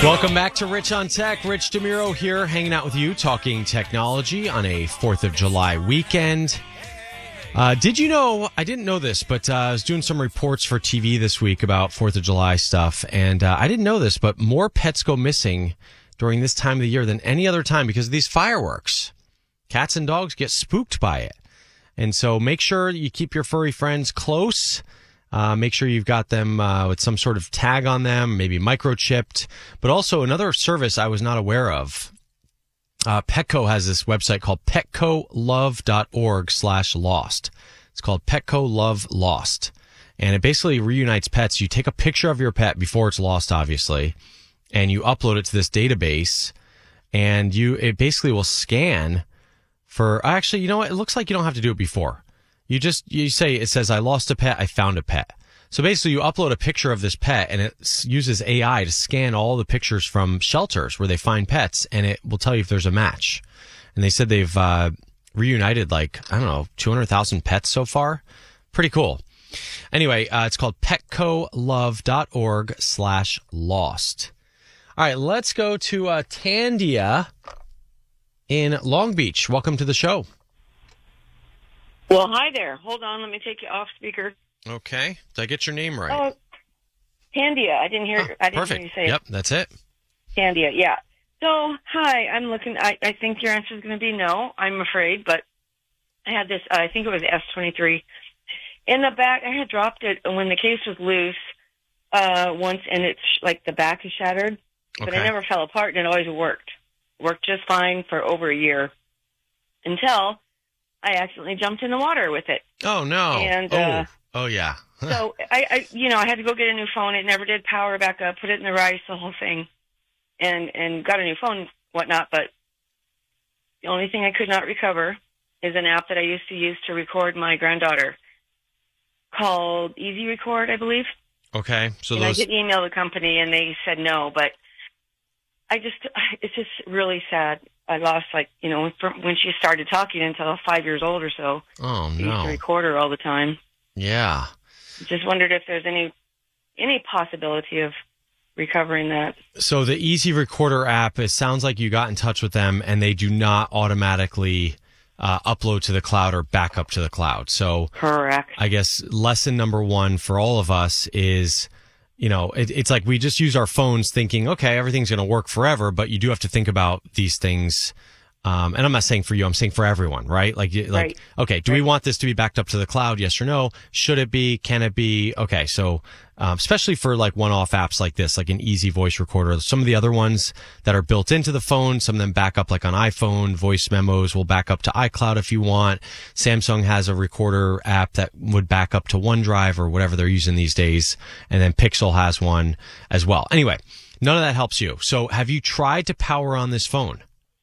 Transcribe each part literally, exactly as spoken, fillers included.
Welcome back to Rich on Tech. Rich DeMuro here, hanging out with you, talking technology on a fourth of July weekend. Uh, did you know, I didn't know this, but uh, I was doing some reports for T V this week about fourth of July stuff, and uh, I didn't know this, but more pets go missing during this time of the year than any other time because of these fireworks. Cats and dogs get spooked by it. And so make sure you keep your furry friends close. Uh, make sure you've got them uh, with some sort of tag on them, maybe microchipped. But also another service I was not aware of. Uh, Petco has this website called petcolove.org slash lost. It's called Petco Love Lost. And it basically reunites pets. You take a picture of your pet before it's lost, obviously, and you upload it to this database. And you it basically will scan for, actually, you know what? It looks like you don't have to do it before. You just, you say, it says, I lost a pet, I found a pet. So basically you upload a picture of this pet and it uses A I to scan all the pictures from shelters where they find pets and it will tell you if there's a match. And they said they've uh, reunited like, I don't know, two hundred thousand pets so far. Pretty cool. Anyway, uh, it's called petcolove.org slash lost. All right, let's go to uh, Tandia in Long Beach. Welcome to the show. Well, hi there. Hold on. Let me take you off speaker. Okay. Did I get your name right? Oh, Tandia. I didn't hear. Oh, I didn't perfect. hear you say Yep, it. that's it. Tandia. Yeah. So, hi. I'm looking. I, I think your answer is going to be no. I'm afraid, but I had this. Uh, I think it was S twenty-three in the back. I had dropped it when the case was loose uh, once, and it's like the back is shattered, but Okay. it never fell apart, and it always worked. Worked just fine for over a year until I accidentally jumped in the water with it. Oh, no. And, oh, uh, oh yeah. So, I, I, you know, I had to go get a new phone. It never did power back up, put it in the rice, the whole thing, and, and got a new phone, whatnot. But the only thing I could not recover is an app that I used to use to record my granddaughter called Easy Record, I believe. Okay. So and those... I did email the company, and they said no. But I just, it's just really sad. I lost, like, you know, from when she started talking until five years old or so. Oh, I used no. to record her all the time. Yeah. Just wondered if there's any any possibility of recovering that. So the Easy Recorder app, it sounds like you got in touch with them and they do not automatically uh, upload to the cloud or back up to the cloud. So Correct. I guess lesson number one for all of us is, you know, it, it's like we just use our phones thinking, okay, everything's going to work forever, but you do have to think about these things. Um, and I'm not saying for you, I'm saying for everyone, right? Like, like, Right. okay, do Right. we want this to be backed up to the cloud? Yes or no? Should it be? Can it be? Okay. So, um, especially for like one-off apps like this, like an Easy Voice Recorder, some of the other ones that are built into the phone, some of them back up like on iPhone, voice memos will back up to iCloud if you want. Samsung has a recorder app that would back up to OneDrive or whatever they're using these days. And then Pixel has one as well. Anyway, none of that helps you. So have you tried to power on this phone?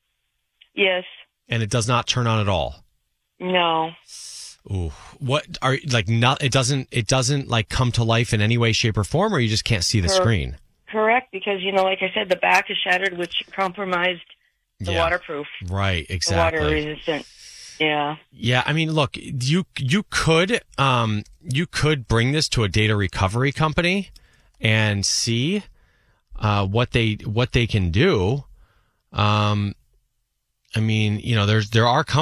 Yes. And it does not turn on at all. No. Ooh, what are like? Not it doesn't it doesn't like come to life in any way, shape, or form, or you just can't see the Cor- screen. Correct, because, you know, like I said, the back is shattered, which compromised the Yeah. waterproof, Right, the exactly. water resistant. Yeah. Yeah, I mean, look, you you could um you could bring this to a data recovery company and see uh what they what they can do. Um, I mean, you know, there's there are companies